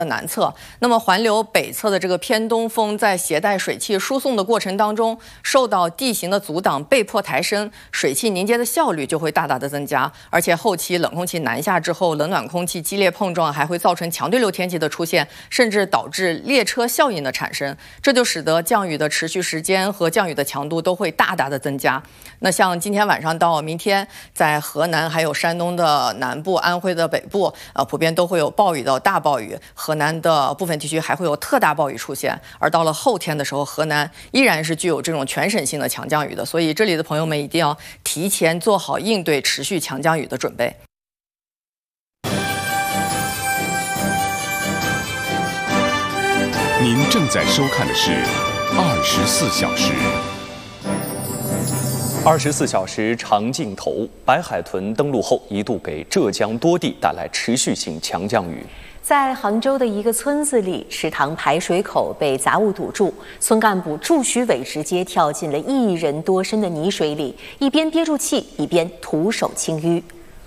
南侧，那么环流北侧的这个偏东风在携带水汽输送的过程当中，受到地形的阻挡，被迫抬升，水汽凝结的效率就会大大的增加。而且后期冷空气南下之后，冷暖空气激烈碰撞，还会造成强对流天气的出现，甚至导致列车效应的产生。这就使得降雨的持续时间和降雨的强度都会大大的增加。那像今天晚上到明天，在河南还有山东的南部、安徽的北部，普遍都会有暴雨到大暴雨。河南的部分地区还会有特大暴雨出现，而到了后天的时候，河南依然是具有这种全省性的强降雨的，所以这里的朋友们一定要提前做好应对持续强降雨的准备。 您正在收看的是24小时。 24小时长镜头，白海豚登陆后一度给浙江多地带来持续性强降雨。 在杭州的一个村子里，池塘排水口被杂物堵住，村干部祝徐伟直接跳进了1人多深的泥水里，一边憋住气，一边徒手清淤。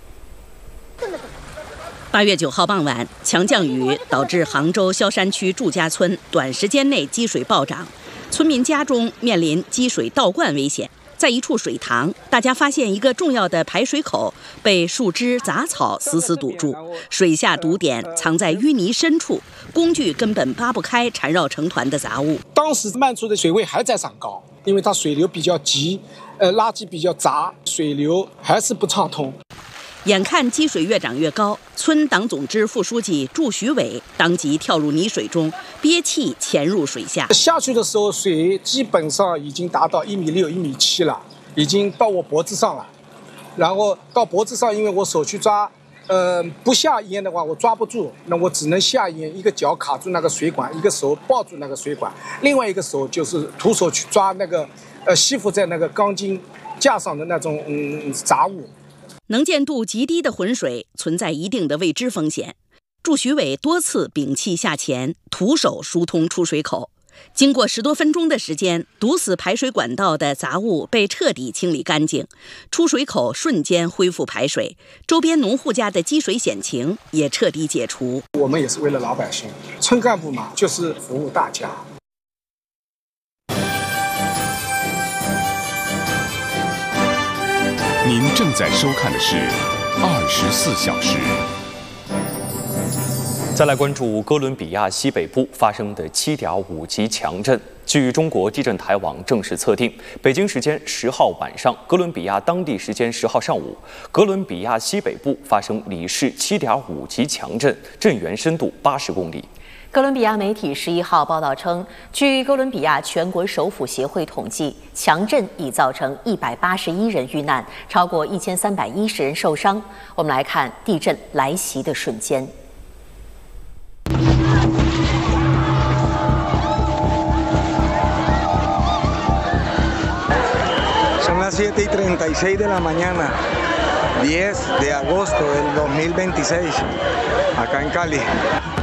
8月9号傍晚，强降雨导致杭州萧山区祝家村短时间内积水暴涨，村民家中面临积水倒灌危险。在一处水塘，大家发现一个重要的排水口被树枝杂草死死堵住，水下堵点藏在淤泥深处，工具根本扒不开缠绕成团的杂物。 当时漫出的水位还在涨高，因为它水流比较急，垃圾比较杂，水流还是不畅通。 眼看积水越涨越高，村党总支副书记祝徐伟当即跳入泥水中，憋气潜入水下。 下去的时候，水基本上已经达到1.6米、1.7米了，已经到我脖子上了。然后到脖子上，因为我手去抓，不下淹的话我抓不住，那我只能下淹，一个脚卡住那个水管，一个手抱住那个水管，另外一个手就是徒手去抓那个吸附在那个钢筋架上的那种杂物。 能见度极低的浑水存在一定的未知风险，祝徐伟多次屏气下潜，徒手疏通出水口。经过10多分钟的时间，堵死排水管道的杂物被彻底清理干净，出水口瞬间恢复排水，周边农户家的积水险情也彻底解除。 我们也是为了老百姓，村干部嘛，就是服务大家。 您正在收看的是24小时。 再来关注哥伦比亚西北部发生的7.5级强震。据中国地震台网正式测定，北京时间10号晚上，哥伦比亚当地时间10号上午，哥伦比亚西北部发生里氏7.5级强震，震源深度80公里。 哥伦比亚媒体11号报道称，据哥伦比亚全国首府协会统计，强震已造成181人遇难，超过1310人受伤。我们来看地震来袭的瞬间。 Son las 7:36 de la mañana, 10 de agosto del 2026, acá en Cali.